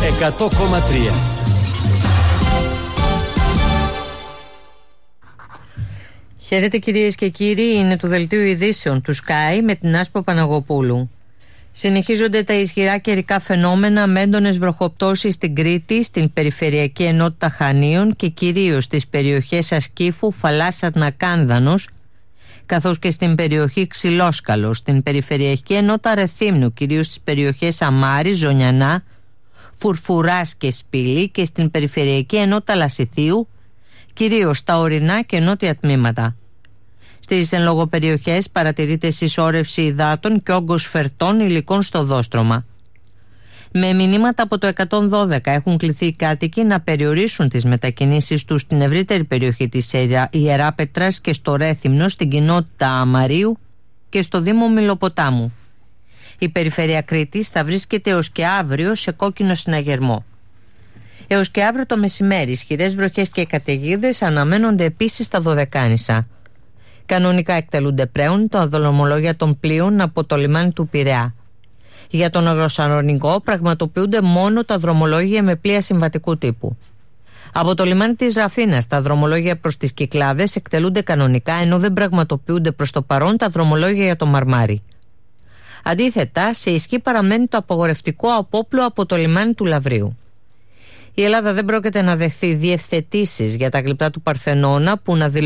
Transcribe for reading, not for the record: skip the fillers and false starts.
100,3. Χαίρετε κυρίες και κύριοι, είναι το δελτίο ειδήσεων του Sky με την Άσπρο Παναγοπούλου. Συνεχίζονται τα ισχυρά καιρικά φαινόμενα με έντονες βροχοπτώσεις στην Κρήτη, στην Περιφερειακή Ενότητα Χανίων και κυρίως στις περιοχές Ασκήφου, Φαλάσσανα, Κάνδανος, καθώς και στην περιοχή Ξυλόσκαλο, στην Περιφερειακή Ενότητα Ρεθύμνου, κυρίως στις περιοχές Αμάρη, Ζωνιανά, Φουρφουράς και Σπήλη και στην Περιφερειακή Ενότητα Λασιθίου, κυρίως στα ορεινά και νότια τμήματα. Στις εν λόγω περιοχές παρατηρείται συσσόρευση υδάτων και όγκος φερτών υλικών στο δόστρωμα. Με μηνύματα από το 112 έχουν κληθεί οι κάτοικοι να περιορίσουν τις μετακινήσεις τους στην ευρύτερη περιοχή της Ιεράπετρας και στο Ρέθυμνο, στην κοινότητα Αμαρίου και στο Δήμο Μηλοποτάμου. Η περιφέρεια Κρήτης θα βρίσκεται έως και αύριο σε κόκκινο συναγερμό. Έως και αύριο το μεσημέρι, ισχυρές βροχές και καταιγίδες αναμένονται επίσης στα Δωδεκάνησα. Κανονικά εκτελούνται πλέον τα δρομολόγια των πλοίων από το λιμάνι του Πειραιά. Για τον Αγροσαλονικό πραγματοποιούνται μόνο τα δρομολόγια με πλοία συμβατικού τύπου. Από το λιμάνι της Ραφίνας τα δρομολόγια προς τις Κυκλάδες εκτελούνται κανονικά, ενώ δεν πραγματοποιούνται προς το παρόν τα δρομολόγια για το Μαρμάρι. Αντίθετα, σε ισχύ παραμένει το απαγορευτικό απόπλο από το λιμάνι του Λαβρίου. Η Ελλάδα δεν πρόκειται να δεχθεί διευθετήσεις για τα γλυπτά του Παρθενώνα που να δηλώνουν